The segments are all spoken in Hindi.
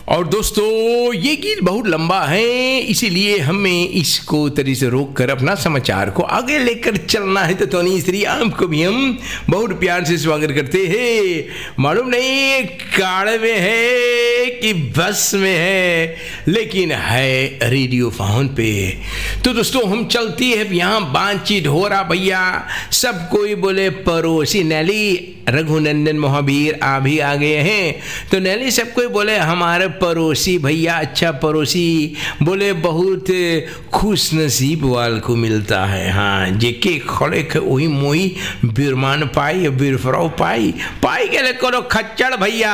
और दोस्तों ये गीत बहुत लंबा है, इसीलिए हमें इसको तरी से रोक कर अपना समाचार को आगे लेकर चलना है। तो टोनी श्री आपको भी हम बहुत प्यार से स्वागत करते हैं। मालूम नहीं कार में है कि बस में है, लेकिन है रेडियो फोन पे। तो दोस्तों हम चलती है, यहाँ बातचीत हो रहा भैया, सब कोई बोले पड़ोसी नैली रघुनंदन महावीर आ भी आ गए हैं। तो नैली सब कोई बोले हमारे पड़ोसी भैया, अच्छा पड़ोसी बोले बहुत खुश नसीब वाल को मिलता है। हाँ जेके खड़े वही मोई बिरमान पाई बिरफराव पाई के लिए करो खच्चड़ भैया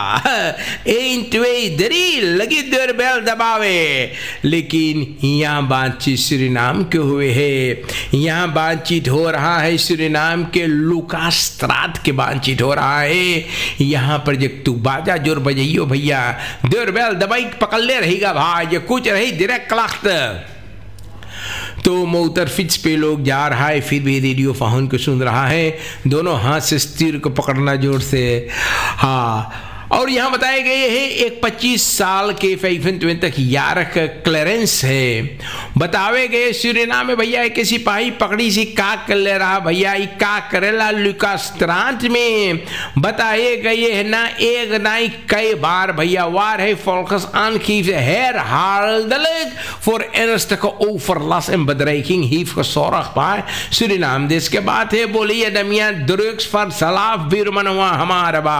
दरी लगी देर बैल दबावे। लेकिन यहाँ बातचीत सूरीनाम के हुए है, यहाँ बातचीत हो रहा है सूरीनाम के लुकास्त्रात के बातचीत हो रहा है। यहाँ पर जब तू बाजा जोर बजाइयो भैया, देर बैल दबाई पकड़ ले रहेगा भाई, ये कुछ रही डायरेक्ट क्लाख्त। तो मोतर फिच पे लोग जा रहा है, फिर भी रेडियो फोन को सुन रहा है, दोनों हाथ से स्टीयर को पकड़ना जोर से। हाँ और यहाँ बताए गए हैं एक 25 साल के 25 तक यारक क्लेरेंस है। बतावे गए सूरीनाम में भैया एक सिपाही पकड़ी सी का कर ले रहा भैया, का करेला लुकास्त्रांत में बताए गए है ना एक नाई कई बार भैया वार है फोकस आन कीफ हेर हार्डलेग फॉर एनस्ट को ओवरलास एंड बदरेकिंग हीफ को सोरख पाए। सूरीनाम देश के बात है, बोली ये दमिया दुरुक्स फर सलाफ बीर मनवा हमारा बा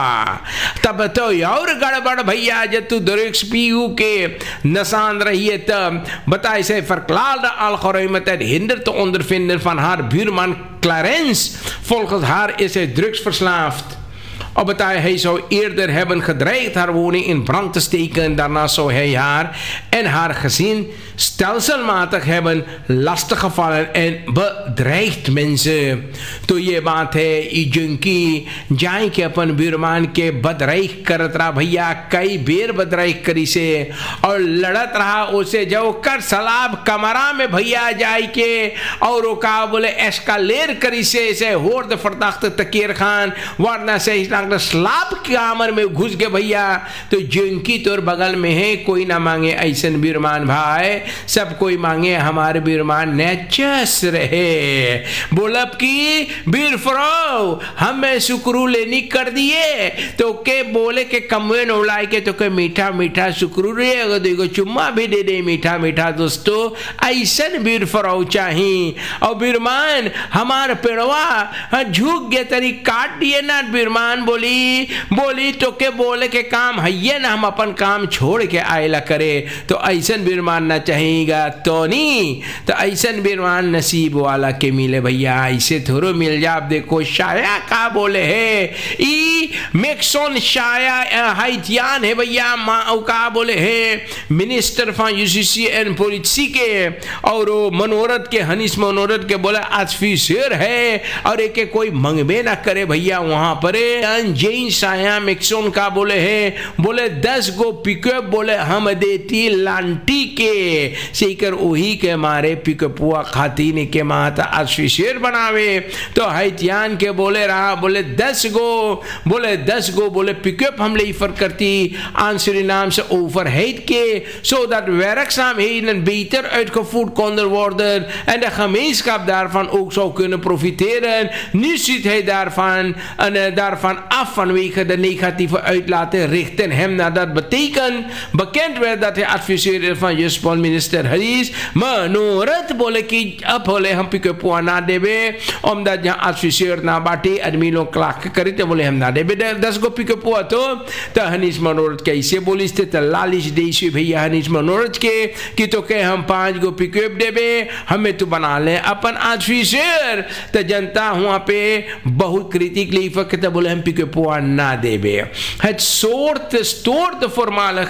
तब तो और गड़बड़ भैया, जब तू दुरुक्स पीयू के नसान रही है तब बताए से फरक्लाल अलखरमत हिंदर तो अंदर फिंदर van haar buurman Clarence volgens haar is hij drugsverslaafd. Och betaal hij zou eerder hebben gedreigd haar woning in brand te steken. Daarna zou hij haar en haar gezin stelselmatig hebben lastiggevallen en bedreigd mensen. तो ये बात है ये junkie जाए के अपन बिरमान के बदराइक करत रहा भैया, कई बेर बदराइक करी से और लड़त रहा उसे जो कर सलाब कमरा में भैया जाए के और वो का बोले एस्कालेर करी से होर द फरदाख्त तकीर खान वरना से स्लाब के आमर में घुस गए भैया। तो जिनकी तोर बगल में है कोई ना मांगे ऐसन बिरमान भाई, सब कोई मांगे हमारे बिरमान नेचस रहे। बोलब की बीर फरो हमें शुक्रू लेनी कर दिए तो के बोले के कमवे नौलाए के तो के मीठा मीठा शुक्रू रे अगर देखो चुम्मा भी दे दे मीठा मीठा। दोस्तों ऐसन बीर फरो चाहिए और बिरमान हमारे पेड़वा झुक गए तरी काट दिए ना। बिरमान बोली तो के बोले के काम है ना, हम अपन काम छोड़ के आयला करे। तो ऐसन बिरमान ना चाहिएगा तो नहीं, तो ऐसन बिरमान नसीब वाला के मिले भैया, ऐसे थोड़ो मिल जा। देखो शाया का बोले है ई मेक्सोन शाया हाइटियान है भैया, माँ का बोले है minister for UCC and policy के और मनोरथ के हनीश मनोरथ के बोले ऑफिसर है और एक कोई मंगबे ना करे भैया वहां पर। जैन साया मेक्सोन का बोले है बोले 10 गो पिकअप बोले हम देती लांटी के सीकर वही के मारे पिकअपुआ खातीन के माता ऑफिसर बनावे। तो हैतियान के बोले रहा बोले 10 गो बोले पिकअप हम लेफर करती आंसरी नाम से ओवर हेड के सो dat werkzaamheden beter uitgevoerd konden worden en de gemeenschap daarvan ook zou kunnen profiteren. Nu ziet hij daarvan af vanwege de negatieve uitlaten richten hem naar dat betekent. Bekend werd dat hij adviseur van Justitie minister Harish Manorat बोले कि अब बोले हम पिकअप ना देवे omdat यहाँ adviseur ना बाटे आदमी लोग क्लाक करे तो बोले हम ना देवे 10 गो पिकअप तो हनीश मनोरथ कैसे बोली तो लालिश देशी भैया हनीश मनोरथ के कि तो के हम 5 गो पिकअप देवे हमें तो बना ले अपन ऑफिसर। तो जनता वहाँ पे बहुत क्रिटिक ली बोले हम पिकअप ना देवे het soort voormalige